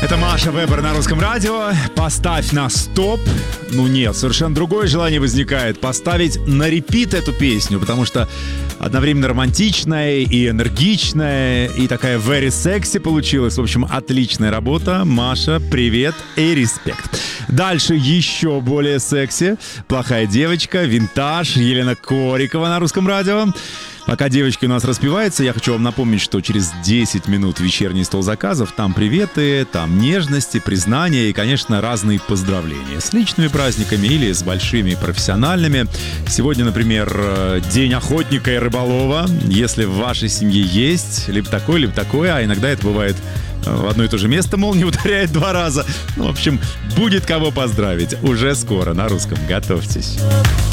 Это Маша Вебер на Русском радио. Поставь на стоп. Ну нет, совершенно другое желание возникает. Поставить на репит эту песню, потому что одновременно романтичная и энергичная, и такая very sexy получилась. В общем, отличная работа. Маша, привет и респект. Дальше еще более секси. Плохая девочка, винтаж, Елена Корикова на Русском радио. Пока девочки у нас распеваются, я хочу вам напомнить, что через 10 минут вечерний стол заказов. Там приветы, там нежности, признания и, конечно, разные поздравления. С личными праздниками или с большими профессиональными. Сегодня, например, День охотника и рыболова. Если в вашей семье есть либо такое, а иногда это бывает в одно и то же место, мол, не ударяет 2 раза. Ну, в общем, будет кого поздравить. Уже скоро на Русском. Готовьтесь.